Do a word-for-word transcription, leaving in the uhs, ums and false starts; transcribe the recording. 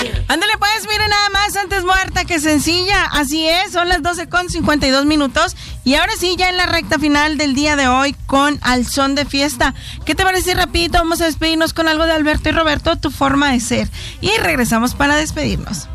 Ándale pues, miren nada más, antes muerta que sencilla. Así es, son las doce con cincuenta y dos minutos. Y ahora sí, ya en la recta final del día de hoy con Al Son de Fiesta. ¿Qué te parece rapidito? Vamos a despedirnos con algo de Alberto y Roberto, Tu Forma de Ser. Y regresamos para despedirnos.